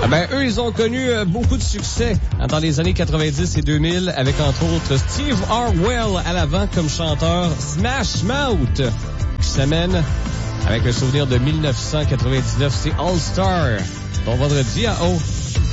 Eux, ils ont connu beaucoup de succès dans les années 90 et 2000 avec entre autres Steve Harwell à l'avant comme chanteur, Smash Mouth qui s'amène avec le souvenir de 1999, c'est All Star. Bon vendredi à O.